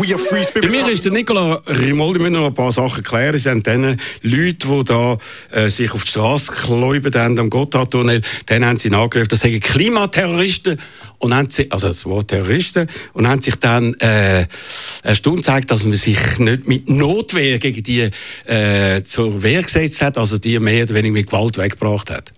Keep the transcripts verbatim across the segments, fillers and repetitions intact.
Bei mir ist der Nicola Rimoldi, wir müssen noch ein paar Sachen klären. Es sind dann Leute, die da, äh, sich auf die Straße gekläubt haben am Gotthardtunnel, dann haben sie ihn angegriffen, das sind Klimaterroristen, und haben sie, also das Wort Terroristen, und haben sich dann äh, eine Stunde gezeigt, dass man sich nicht mit Notwehr gegen die äh, zur Wehr gesetzt hat, also die mehr oder weniger mit Gewalt weggebracht hat.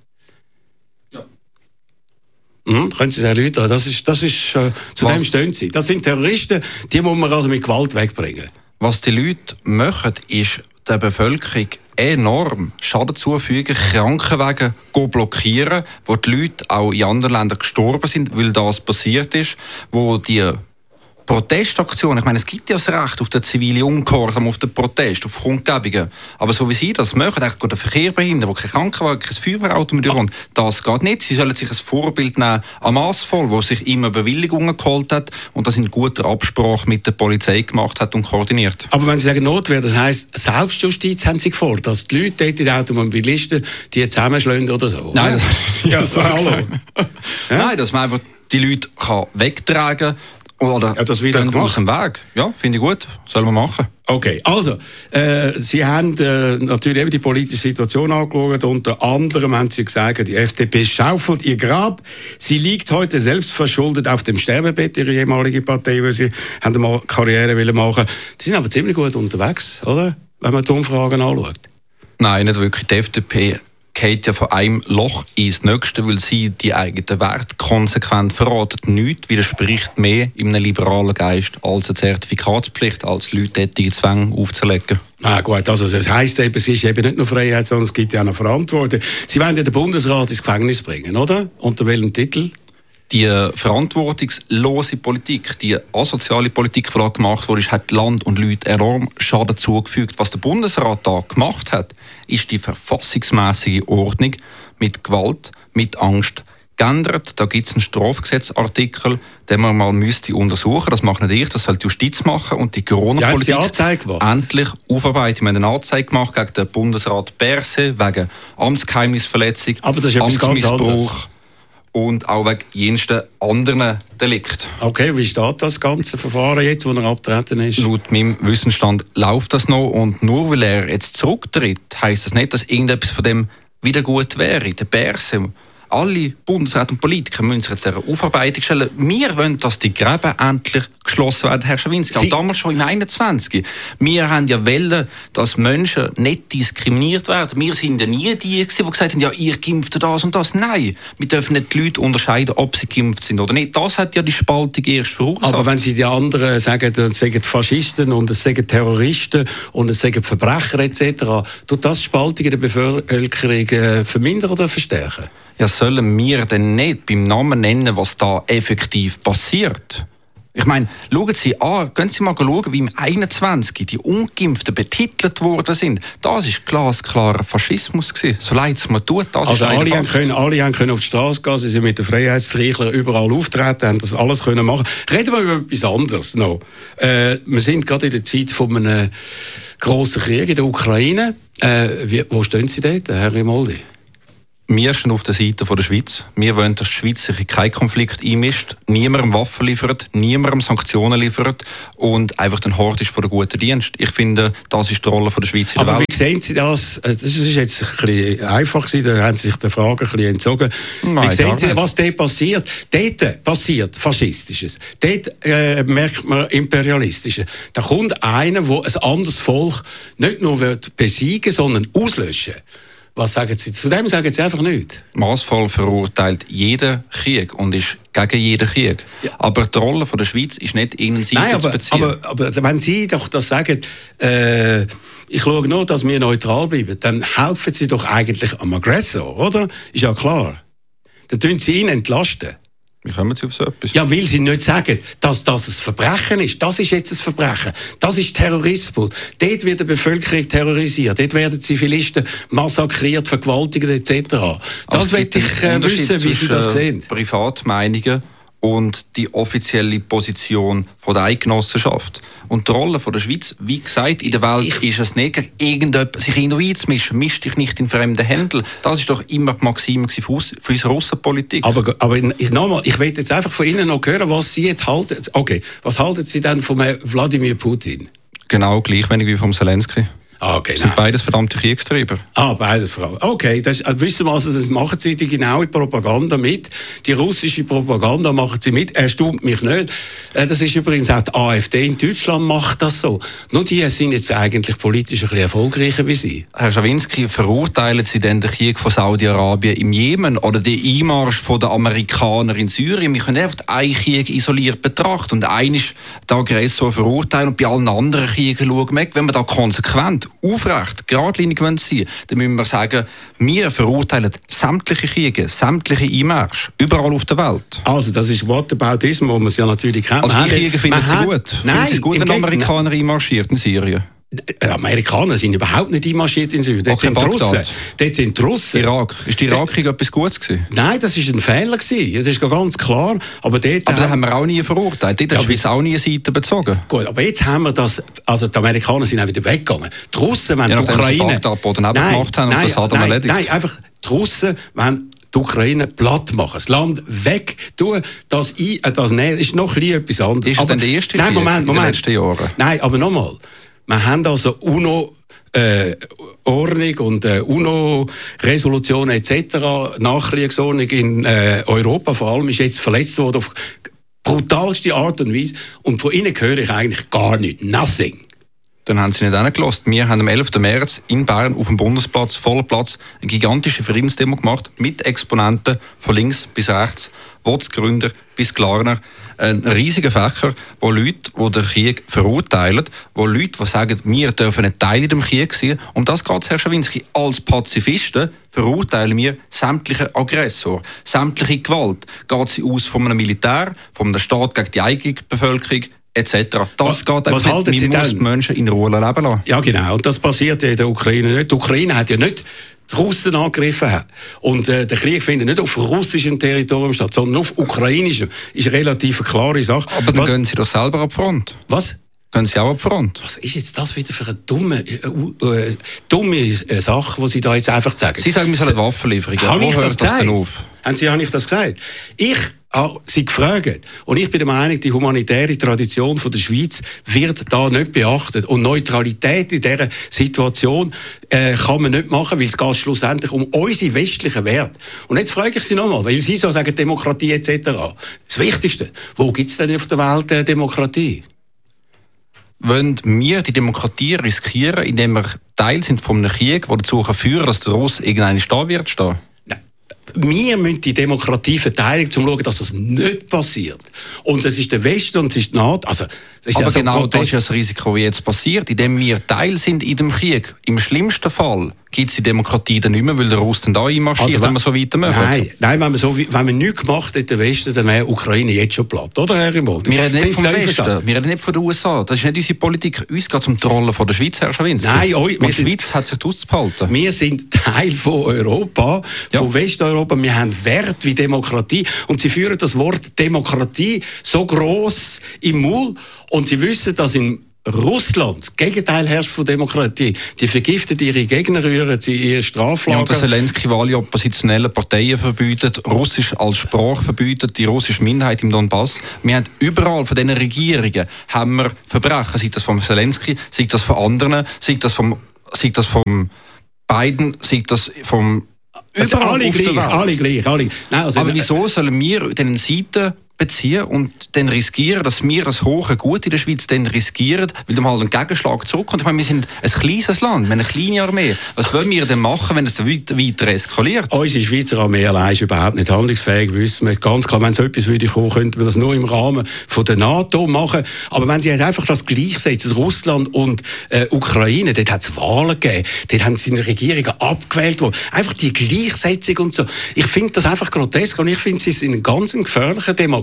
Mhm, können Sie sagen, Leute, das ist, das ist, äh, zu Was? dem stehen Sie. Das sind Terroristen, die muss man also mit Gewalt wegbringen. Was die Leute machen, ist der Bevölkerung enorm Schaden zufügen, Krankenwagen blockieren, wo die Leute auch in anderen Ländern gestorben sind, weil das passiert ist, wo die Protestaktionen, ich meine, es gibt ja das Recht auf den zivilen Ungehorsam, auf den Protest, auf Kundgebungen. Aber so wie sie das machen, echt den Verkehr behindern, wo kein Krankenwagen, kein Feuerwehrauto mehr durchkommt, das geht nicht. Sie sollen sich ein Vorbild nehmen an Massvoll, wo sich immer Bewilligungen geholt hat und das in guter Absprache mit der Polizei gemacht hat und koordiniert. Aber wenn Sie sagen Notwehr, das heisst, Selbstjustiz haben Sie gefordert, dass die Leute dort, die Automobilisten, die zusammenschlagen oder so? Nein, ja, das war hallo. Ja? Nein, dass man einfach die Leute kann wegtragen kann. Oder ja, das wieder aus dem Weg. Ja, finde ich gut. Soll man machen. Okay, also, äh, Sie haben äh, natürlich eben die politische Situation angeschaut. Unter anderem haben Sie gesagt, die F D P schaufelt ihr Grab. Sie liegt heute selbstverschuldet auf dem Sterbebett, Ihre ehemalige Partei, wo Sie haben mal Karriere wollen machen. Die sind aber ziemlich gut unterwegs, oder? Wenn man die Umfragen anschaut. Nein, nicht wirklich. Die F D P geht ja von einem Loch ins nächste, weil sie die eigenen Werte konsequent verraten. Nichts widerspricht mehr in einem liberalen Geist als eine Zertifikatspflicht, als Leute solche Zwänge aufzulegen. Ah, gut, also das heisst eben, es ist eben nicht nur Freiheit, sondern es gibt ja auch eine Verantwortung. Sie wollen ja den Bundesrat ins Gefängnis bringen, oder? Unter welchem Titel? Die verantwortungslose Politik, die asoziale Politik, die da gemacht wurde, hat Land und Leute enorm Schaden zugefügt. Was der Bundesrat da gemacht hat, ist die verfassungsmäßige Ordnung mit Gewalt, mit Angst geändert. Da gibt es einen Strafgesetzartikel, den man mal müsste untersuchen. Das macht nicht ich, das soll die Justiz machen und die Corona-Politik ja, endlich aufarbeiten. Wir haben eine Anzeige gemacht gegen den Bundesrat Berse wegen Amtsgeheimnisverletzung, Aber das ist Amtsmissbrauch und auch wegen jensten anderen Delikten. Okay, wie steht das ganze Verfahren jetzt, wo er abgetreten ist? Laut meinem Wissensstand läuft das noch und nur weil er jetzt zurücktritt, heisst das nicht, dass irgendetwas von dem wieder gut wäre. Der Berse, alle Bundesräte und Politiker müssen sich jetzt eine Aufarbeitung stellen. Wir wollen, dass die Gräben endlich geschlossen werden, Herr Schawinski. Auch damals schon im einundzwanzig. Wir haben ja wollen, dass Menschen nicht diskriminiert werden. Wir sind ja nie die, die gesagt haben, ja, ihr geimpft das und das. Nein, wir dürfen nicht die Leute unterscheiden, ob sie geimpft sind oder nicht. Das hat ja die Spaltung erst verursacht. Aber wenn Sie die anderen sagen, es sind Faschisten und es sind Terroristen und es sind Verbrecher et cetera, tut das die Spaltung in der Bevölkerung vermindern oder verstärken? Ja, sollen wir denn nicht beim Namen nennen, was da effektiv passiert? Ich meine, schauen Sie an, gehen Sie mal schauen, wie im einundzwanzig die Ungeimpften betitelt worden sind. Das war glasklarer Faschismus gewesen. So leid es mir tut, das also ist alle haben, können, alle haben können auf die Straße gehen, sie sind mit den Freiheitsträgern überall auftreten, haben das alles können machen. Reden wir über etwas anderes noch. Äh, wir sind gerade in der Zeit von einem grossen Krieg in der Ukraine. Äh, wie, wo stehen Sie dort, Herr Rimoldi? Wir stehen auf der Seite der Schweiz. Wir wollen, dass die Schweiz sich in keinen Konflikt einmischt, niemandem Waffen liefert, niemandem Sanktionen liefert und einfach den Hort ist von der guten Dienst. Ich finde, das ist die Rolle der Schweiz in der Aber Welt. Wie sehen Sie das? Das ist jetzt ein bisschen einfach gewesen, da haben Sie sich der Frage ein bisschen entzogen. Nein, wie sehen Sie, was dort passiert? Dort passiert Faschistisches. Dort äh, merkt man Imperialistisches. Da kommt einer, der ein anderes Volk nicht nur wird besiegen, sondern auslöschen. Was sagen Sie? Zu dem sagen Sie einfach nichts. Massvoll verurteilt jeden Krieg und ist gegen jeden Krieg. Ja. Aber die Rolle der Schweiz ist nicht in Seite zu beziehen. Aber, aber, aber wenn Sie doch das sagen, äh, ich schaue nur, dass wir neutral bleiben, dann helfen Sie doch eigentlich am Aggressor, oder? Ist ja klar. Dann tun Sie ihn entlasten. Wie kommen Sie auf so etwas? Ja, weil Sie nicht sagen, dass das ein Verbrechen ist. Das ist jetzt ein Verbrechen. Das ist Terrorismus. Dort wird die Bevölkerung terrorisiert. Dort werden Zivilisten massakriert, vergewaltigt et cetera. Das also möchte ich äh, wissen, wie Sie das sehen. Privatmeinungen und die offizielle Position von der Eidgenossenschaft. Und die Rolle von der Schweiz, wie gesagt, in der Welt ich, ist es nicht, irgendjemand sich irgendwo einzumischen. Misch dich nicht in fremde Händel. Das ist doch immer die Maxime für unsere Russenpolitik. Aber, aber ich, nochmal, ich will jetzt einfach von Ihnen noch hören, was Sie jetzt halten. Okay, was halten Sie denn von Wladimir Putin? Genau gleich wenig wie vom Zelensky. Ah, okay, sind beides verdammte Kriegstreiber. Ah, beides Frauen. Okay, das, also wissen wir, also, das machen sie die genaue Propaganda mit. Die russische Propaganda machen sie mit. Erstaunt mich nicht. Das ist übrigens auch die AfD in Deutschland macht das so. Nur die sind jetzt eigentlich politisch ein bisschen erfolgreicher wie Sie. Herr Schawinski, verurteilen Sie denn den Krieg von Saudi-Arabien im Jemen oder den Einmarsch der Amerikaner in Syrien? Wir können einfach einen Krieg isoliert betrachten und einen ist der Aggressor verurteilen und bei allen anderen Kriegen schauen wir weg. Wenn wir da konsequent aufrecht, geradlinig sein wollen, dann müssen wir sagen, wir verurteilen sämtliche Kriege, sämtliche Einmärsche, überall auf der Welt. Also, das ist Whataboutism, wo man es ja natürlich kennt. Also, die Kriege finden Sie hat, gut? Nein, finden Sie es gut, wenn Amerikaner einmarschiert in Syrien? Die Amerikaner sind überhaupt nicht einmarschiert in Syrien. Dort sind die Russen. Dort sind die Russen. Irak. Ist der Irakkrieg etwas Gutes gewesen? Nein, das war ein Fehler gewesen. Das ist ganz klar. Aber dort aber den haben wir auch nie verurteilt. Dort hat die Schweiz auch nie eine Seite bezogen. Gut, aber jetzt haben wir das, also die Amerikaner sind auch wieder weggegangen. Die Russen, wenn ja, die Ukraine... Ja, nachdem sie Bagdad nein, gemacht haben nein, und das Saddam nein, erledigt. Nein, einfach die Russen, wenn die Ukraine platt machen, das Land weg tun, das ein, das nehmen, ist noch etwas anderes. Ist das denn der erste nein, Krieg Moment, Moment. in den letzten Jahren? Nein, aber nochmal. Wir haben also UNO äh, Ordnung und äh, UNO-Resolutionen et cetera, Nachkriegsordnung in äh, Europa vor allem, ist jetzt verletzt worden auf brutalste Art und Weise. Und von Ihnen höre ich eigentlich gar nichts. Nothing. Dann haben Sie nicht hingelassen. Wir haben am elften März in Bern auf dem Bundesplatz, voller Platz, eine gigantische Friedensdemo gemacht mit Exponenten von links bis rechts, Wortsgründer bis Klarner. Ein riesiger Fächer, wo Leute, die den Krieg verurteilen, wo Leute, die sagen, wir dürfen nicht Teil in dem Krieg sein. Um das geht es, Herr Schawinski. Als Pazifisten verurteilen wir sämtliche Aggressor, sämtliche Gewalt. Geht sie aus von einem Militär, von einem Staat gegen die eigene Bevölkerung, et cetera. Das was, geht einfach nicht. Wir müssen die Menschen in Ruhe leben lassen. Ja, genau. Und das passiert ja in der Ukraine nicht. Die Ukraine hat ja nicht die Russen angegriffen. Haben. Und äh, der Krieg findet nicht auf russischem Territorium statt, sondern auf ukrainischem. Ist eine relativ klare Sache. Aber dann was, gehen Sie doch selber ab Front. Was? Gehen Sie auch ab Front. Was ist jetzt das wieder für eine dumme, äh, äh, dumme äh, Sache, die Sie da jetzt einfach sagen? Sie sagen, wir sollen Waffen liefern. Wo ich hört das, das denn auf? Haben Sie, habe ich das gesagt? Ich habe Sie gefragt. Und ich bin der Meinung, die humanitäre Tradition von der Schweiz wird da nicht beachtet. Und Neutralität in dieser Situation äh, kann man nicht machen, weil es geht schlussendlich um unsere westlichen Werte. Und jetzt frage ich Sie nochmal, weil Sie so sagen, Demokratie et cetera. Das Wichtigste, wo gibt es denn auf der Welt äh, Demokratie? Wollen wir die Demokratie riskieren, indem wir Teil sind von einem Krieg, der dazu führen kann, dass der Russ irgendeine stehen wird? Stehen? Wir müssen die Demokratie verteidigen, um zu schauen, dass das nicht passiert. Und das ist der Westen und das ist die NATO. Also, das ist aber also genau das ist ja das Risiko, das jetzt passiert, indem wir Teil sind in dem Krieg. Im schlimmsten Fall gibt es die Demokratie dann nicht mehr, weil der Russ dann da einmarschiert, also, wenn wir so weitermachen. Nein, nein wenn, wir so, wenn wir nichts gemacht hätten, der Westen, dann wäre Ukraine jetzt schon platt, oder, Herr Rimoldi? Wir reden nicht vom Westen, wir reden nicht von den U S A. Das ist nicht unsere Politik. Uns geht es um die Rolle von der Schweiz, Herr Schawinski. Nein, oi, und die Schweiz hat sich auszuhalten. Wir sind Teil von Europa, ja. von Westeuropa. Wir haben Werte wie Demokratie. Und Sie führen das Wort Demokratie so gross im Mund. Und Sie wissen, dass in Russland das Gegenteil herrscht von Demokratie. Die vergiften ihre Gegner, rühren sie ihre Straflager. Ja, und der Zelensky will alle oppositionellen Parteien verbietet, Russisch als Sprache verbietet, die russische Minderheit im Donbass. Wir haben überall von diesen Regierungen haben wir Verbrechen, sei das vom Zelensky, sei das von anderen, sei das vom, sei das vom Biden, sei das vom also alle gleich, alle gleich, alle. Nein, also aber wieso sollen wir den Seiten beziehen und dann riskieren, dass wir das hohe Gut in der Schweiz dann riskieren, weil dann mal ein Gegenschlag zurückkommt? Ich meine, wir sind ein kleines Land, wir haben eine kleine Armee. Was wollen wir denn machen, wenn es weiter, weiter eskaliert? Unsere Schweizer Armee allein ist überhaupt nicht handlungsfähig, wissen wir ganz klar. Wenn so etwas würde kommen, könnte man das nur im Rahmen von der NATO machen. Aber wenn Sie einfach das gleichsetzen, Russland und äh, Ukraine, dort hat es Wahlen gegeben, dort haben sie eine Regierung abgewählt worden. Einfach die Gleichsetzung und so. Ich finde das einfach grotesk und ich finde, sie sind ein ganz gefährlicher Demokratie.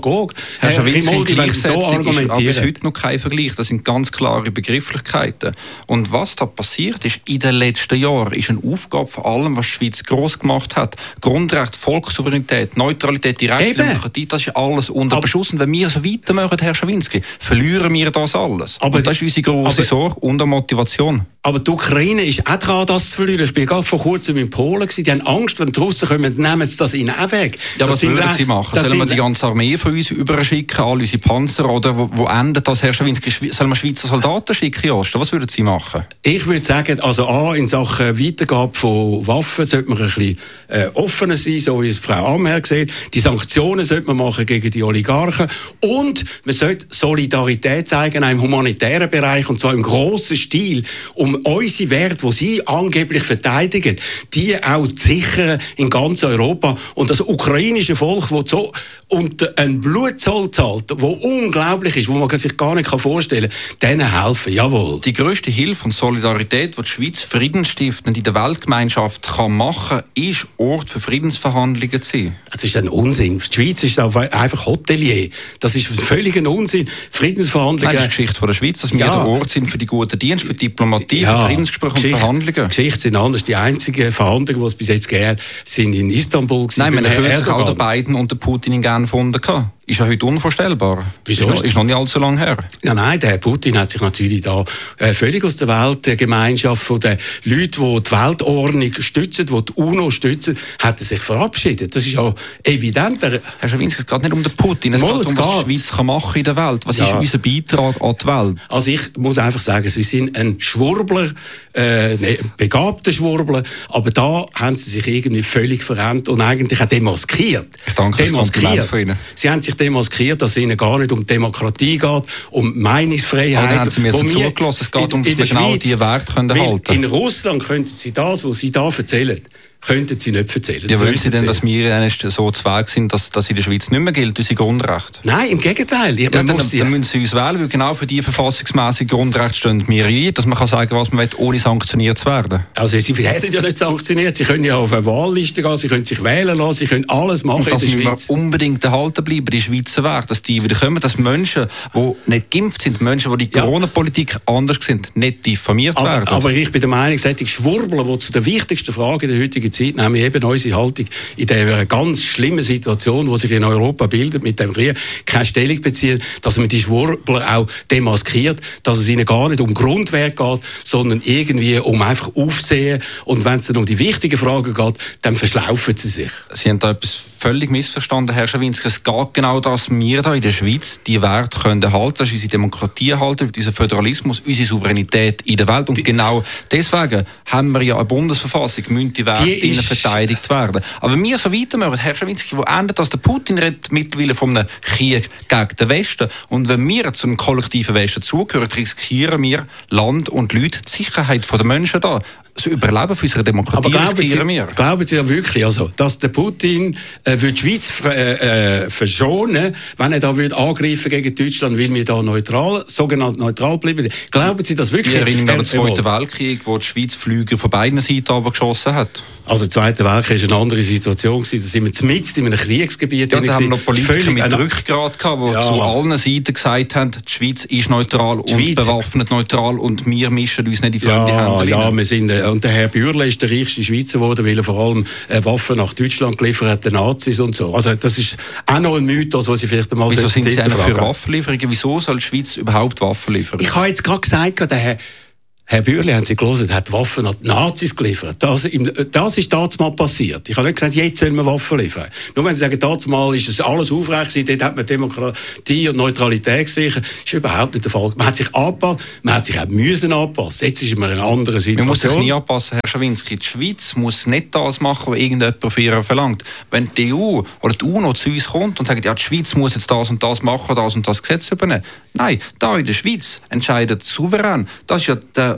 Demagog. Herr Schawinski, Grimaldi, wenn Sie so Gleichsetzung ist aber bis argumentieren. heute noch kein Vergleich. Das sind ganz klare Begrifflichkeiten. Und was da passiert ist, in den letzten Jahren ist eine Aufgabe von allem, was die Schweiz gross gemacht hat. Grundrecht, Volkssouveränität, Neutralität, direkte Demokratie, das ist alles unter aber, Beschuss. Und wenn wir so weitermachen, Herr Schawinski, verlieren wir das alles. Aber, und das ist unsere grosse Sorge und eine Motivation. Aber die Ukraine ist auch dran, das zu verlieren. Ich bin gerade vor kurzem in Polen gewesen. Die haben Angst, wenn die Russen kommen, nehmen sie das ihnen auch weg. Ja, das was würden Sie machen? Sollen wir die ganze Armee von uns überschicken, alle unsere Panzer? Oder wo, wo endet das, Herr Schawinski? Sollen wir Schweizer Soldaten schicken in Osten? Was würden Sie machen? Ich würde sagen, also A, in Sachen Weitergabe von Waffen sollte man ein bisschen äh, offener sein, so wie es Frau Amher sieht. Die Sanktionen sollte man machen gegen die Oligarchen. Und man sollte Solidarität zeigen, auch im humanitären Bereich, und zwar im grossen Stil, um unsere Werte, die Sie angeblich verteidigen, die auch zu sichern in ganz Europa. Und das ukrainische Volk, das so unter einen Blutzoll zahlt, der unglaublich ist, wo man sich gar nicht vorstellen kann, denen helfen, jawohl. Die grösste Hilfe und Solidarität, die die Schweiz friedensstiftend in der Weltgemeinschaft kann machen kann, ist Ort für Friedensverhandlungen zu sein. Das ist ein Unsinn. Die Schweiz ist einfach Hotelier. Das ist völlig ein Unsinn. Friedensverhandlungen... Nein, das ist die Geschichte von der Schweiz, dass wir ja. der Ort sind für die guten Dienste, für die Diplomatie, ja. für Friedensgespräche und Verhandlungen. Geschichten sind anders. Die einzigen Verhandlungen, die es bis jetzt gegeben sind in Istanbul. Nein, wir haben kürzlich auch der Biden und der Putin in Genf gefunden. Ist ja heute unvorstellbar. Wieso? Ist noch, ist noch nicht allzu lange her. Ja, nein, der Herr Putin hat sich natürlich da äh, völlig aus der Weltgemeinschaft von den Leuten, die die Weltordnung stützen, die die UNO stützen, hat er sich verabschiedet. Das ist ja evident. Herr Schawinski, es geht nicht um den Putin, es Mal, geht es um, geht. was die Schweiz kann machen in der Welt. Was ja. ist unser Beitrag an die Welt? Also ich muss einfach sagen, Sie sind ein Schwurbler, äh, ne, ein begabter Schwurbler, aber da haben Sie sich irgendwie völlig verändert und eigentlich auch demaskiert. Ich danke fürs Kompliment von Ihnen. Sie haben sich demaskiert, dass es Ihnen gar nicht um Demokratie geht, um Meinungsfreiheit. Aber dann haben Sie mir jetzt zugelassen, es geht um, dass wir genau diese Werte können halten. In Russland könnten Sie das, was Sie da erzählen, könnten Sie nicht erzählen. Ja, wollen Sie denn, dass wir so zu Weg sind, dass, dass in der Schweiz nicht mehr gilt, unsere Grundrechte? Nein, im Gegenteil. Ja, dann, dann müssen Sie uns wählen, weil genau für diese verfassungsmäßigen Grundrechte stehen wir ein, dass man kann sagen, was man will, ohne sanktioniert zu werden. Also Sie werden ja nicht sanktioniert. Sie können ja auf eine Wahlliste gehen, Sie können sich wählen lassen, Sie können alles machen und das in der Schweiz. Müssen wir unbedingt erhalten bleiben, die Schweizer Werte, dass die wieder kommen, dass Menschen, die nicht geimpft sind, Menschen, die die ja. Corona-Politik anders sind, nicht diffamiert aber, werden. Aber ich bin der Meinung, solche Schwurbler, die zu der wichtigsten Frage in der heutigen Zeit, nämlich eben unsere Haltung in dieser ganz schlimmen Situation, die sich in Europa bildet, mit dem Krieg, keine Stellung beziehen, dass man die Schwurbler auch demaskiert, dass es ihnen gar nicht um Grundwert geht, sondern irgendwie um einfach Aufsehen. Und wenn es dann um die wichtigen Fragen geht, dann verschlaufen sie sich. Sie haben da etwas völlig missverstanden, Herr Schawinski. Es geht genau das, wir da in der Schweiz die Werte können erhalten, das ist unsere Demokratie erhalten, unser Föderalismus, unsere Souveränität in der Welt. Und die, genau deswegen haben wir ja eine Bundesverfassung, müssen die Werte die ihnen verteidigt werden. Aber wenn wir so weitermachen, Herr Schawinski, wo endet das? Der Putin redet mittlerweile von einem Krieg gegen den Westen. Und wenn wir zu einem kollektiven Westen zugehören, riskieren wir Land und Leute, die Sicherheit der Menschen da. Das Überleben für unsere Demokratie riskieren wir. Glauben Sie ja wirklich, also, dass der Putin äh, für die Schweiz äh, äh, verschonen, wenn er da würde angreifen gegen Deutschland, weil wir da neutral, sogenannt neutral bleiben? Glauben Sie das wirklich? Wir erinnern mich an den Zweiten Weltkrieg, wo die Schweiz Flüge von beiden Seiten aber geschossen hat. Also der Zweite Weltkrieg war eine andere Situation. Da sind wir mitten in einem Kriegsgebiet. Ja, da haben wir noch Politiker mit Rückgrat gehabt, die ja. zu allen Seiten gesagt haben, die Schweiz ist neutral und Schweiz. bewaffnet neutral und wir mischen uns nicht in fremde ja, Hände. Ja, wir sind, und der Herr Bürle ist der reichste Schweizer geworden, weil er vor allem äh, Waffen nach Deutschland geliefert hat, den Nazis und so. Also das ist auch noch ein Mythos, was Sie vielleicht einmal Wieso sind Sie für Waffenlieferungen? Wieso soll die Schweiz überhaupt Waffen liefern? Ich habe jetzt gerade gesagt, der Herr Herr Bürle, haben Sie gelesen, hat Waffen an die Nazis geliefert. Das, das ist damals mal passiert. Ich habe nicht gesagt, jetzt sollen wir Waffen liefern. Nur wenn Sie sagen, damals mal ist es alles aufrecht gewesen, dort hat man Demokratie und Neutralität gesichert, ist überhaupt nicht der Fall. Man hat sich angepasst, man hat sich auch müssen anpassen. Jetzt ist man in einer anderen Situation. Man muss sich nie anpassen, Herr Schawinski. Die Schweiz muss nicht das machen, was irgendjemand von ihr verlangt. Wenn die E U oder die UNO zu uns kommt und sagt, ja, die Schweiz muss jetzt das und das machen, das und das Gesetz übernehmen. Nein, da in der Schweiz entscheidet souverän. Das ist ja der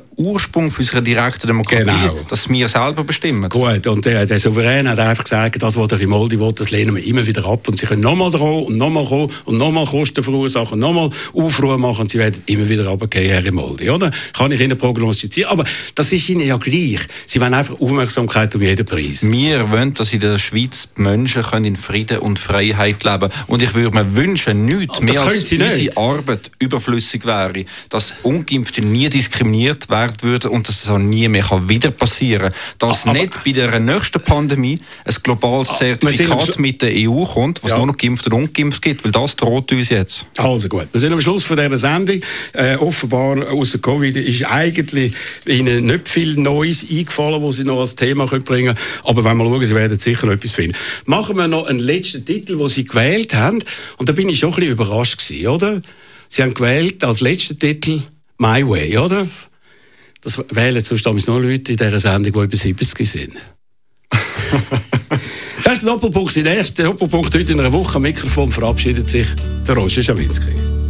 Ursprung für unsere direkte Demokratie, genau. dass wir selber bestimmen. Gut, und der, der Souverän hat einfach gesagt, das, was der Rimoldi will, das lehnen wir immer wieder ab. Und sie können nochmal kommen und nochmal kommen und nochmal Kosten verursachen, nochmal Aufruhr machen und sie werden immer wieder runtergehen, Herr Rimoldi, oder? Kann ich Ihnen prognostizieren. Aber das ist Ihnen ja gleich. Sie wollen einfach Aufmerksamkeit um jeden Preis. Wir wollen, dass in der Schweiz die Menschen können in Frieden und Freiheit leben können. Und ich würde mir wünschen, nichts mehr als Sie unsere nicht. Arbeit überflüssig wäre, dass Ungeimpfte nie diskriminiert werden würden und dass es auch nie mehr wieder passieren kann. Dass aber nicht bei der nächsten Pandemie ein globales Zertifikat mit der E U kommt, was ja. nur noch geimpft und ungeimpft gibt, weil das droht uns jetzt. Also gut, wir sind am Schluss von dieser Sendung. Äh, offenbar, außer Covid, ist eigentlich Ihnen nicht viel Neues eingefallen, was Sie noch als Thema bringen können. Aber wenn wir schauen, Sie werden sicher noch etwas finden. Machen wir noch einen letzten Titel, den Sie gewählt haben. Und da bin ich schon ein bisschen überrascht gewesen, oder? Sie haben gewählt als letzten Titel «My Way», oder? Das wählen sonst noch Leute in dieser Sendung, die über siebzig sind. Das ist der Doppelpunkt. Der nächste Doppelpunkt heute in einer Woche. Am Mikrofon verabschiedet sich der Roger Schawinski.